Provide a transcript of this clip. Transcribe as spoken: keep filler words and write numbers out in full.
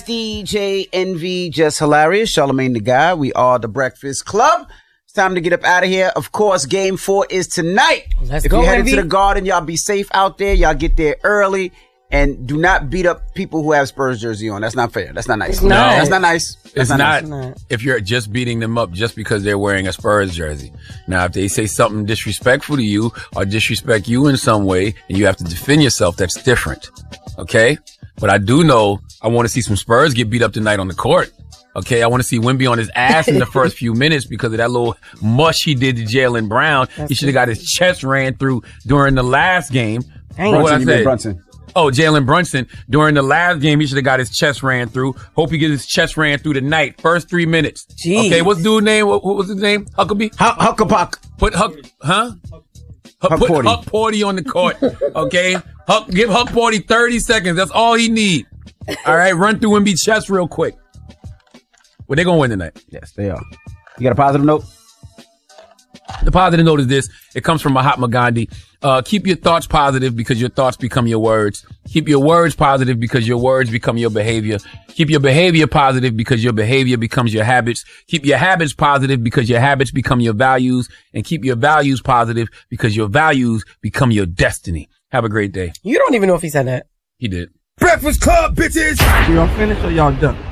D J Envy, just hilarious. Charlemagne the Guy. We are the Breakfast Club. It's time to get up out of here. Of course, game four is tonight. Let's if go, you're headed Envy. to the Garden, y'all be safe out there. Y'all get there early. And do not beat up people who have Spurs jersey on. That's not fair. That's not nice. It's not. No, that's not nice. That's It's not, not, nice. if you're just beating them up just because they're wearing a Spurs jersey. Now, if they say something disrespectful to you or disrespect you in some way and you have to defend yourself, that's different. Okay? But I do know I want to see some Spurs get beat up tonight on the court. Okay? I want to see Wemby on his ass in the first few minutes because of that little mush he did to Jaylen Brown. That's he should have got his chest ran through during the last game. Brunson, what I you said? mean Brunson. Oh, Jalen Brunson. During the last game, he should have got his chest ran through. Hope he gets his chest ran through tonight. First three minutes. Jeez. Okay, what's dude's name? What, what was his name? Huckabee? Huck, Huckapuck. Put Huck, huh? Huck Put Porty. Huck Porty on the court. Okay? Huck, give Huck Porty thirty seconds. That's all he need. All right, run through and beat chest real quick. Well, they're going to win tonight. Yes, they are. You got a positive note? The positive note is this. It comes from Mahatma Gandhi. Uh, keep your thoughts positive because your thoughts become your words. Keep your words positive because your words become your behavior. Keep your behavior positive because your behavior becomes your habits. Keep your habits positive because your habits become your values. And keep your values positive because your values become your destiny. Have a great day. You don't even know if he said that. He did. Breakfast Club, bitches! Y'all finished or y'all done?